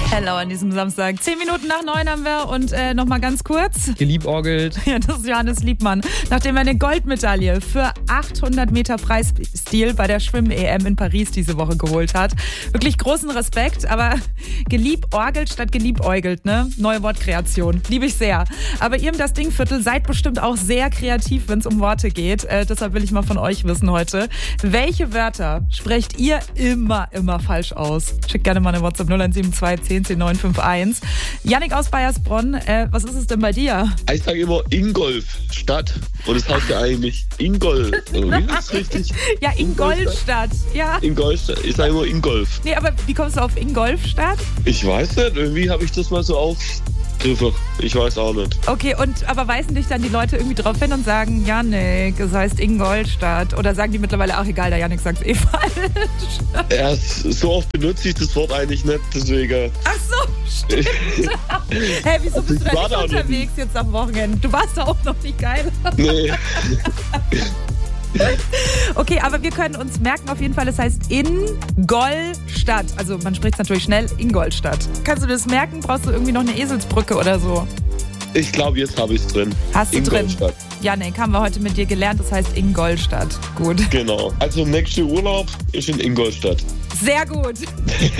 Hello an diesem Samstag. 10 Minuten nach 9 haben wir und nochmal ganz kurz. Geliebäugelt. Ja, das ist Johannes Liebmann. Nachdem er eine Goldmedaille für 800 Meter Freistil bei der Schwimmen-EM in Paris diese Woche geholt hat. Wirklich großen Respekt, aber geliebäugelt statt geliebäugelt, ne? Neue Wortkreation. Liebe ich sehr. Aber ihr im Das Ding-Viertel seid bestimmt auch sehr kreativ, wenn es um Worte geht. Deshalb will ich mal von euch wissen heute. Welche Wörter sprecht ihr immer falsch aus? Schickt gerne mal eine WhatsApp 0172 10 951. Jannik aus Baiersbronn, was ist es denn bei dir? Ich sage immer Ingolstadt und es heißt ja eigentlich Ingol. Wie ist das richtig? Ja, Ingolstadt. Ja. Ingolstadt. Ich sage immer Ingolf. Nee, aber wie kommst du auf Ingolstadt? Ich weiß nicht, irgendwie habe ich das mal so aufgegriffen. Ich weiß auch nicht. Okay, aber weisen dich dann die Leute irgendwie drauf hin und sagen, Jannik, es heißt Ingolstadt? Oder sagen die mittlerweile, ach egal, der Jannik sagt es falsch? Ja, so oft benutze ich das Wort eigentlich nicht, deswegen. Ach so, stimmt. Hey, wieso bist du da nicht unterwegs jetzt am Wochenende? Du warst da auch noch nicht geil. Nee. Okay, aber wir können uns merken auf jeden Fall, es heißt Ingolstadt. Also man spricht es natürlich schnell, Ingolstadt. Kannst du das merken? Brauchst du irgendwie noch eine Eselsbrücke oder so? Ich glaube, jetzt habe ich es drin. Hast du drin? Ingolstadt. Jannik, haben wir heute mit dir gelernt, das heißt Ingolstadt. Gut. Genau. Also nächster Urlaub ist in Ingolstadt. Sehr gut.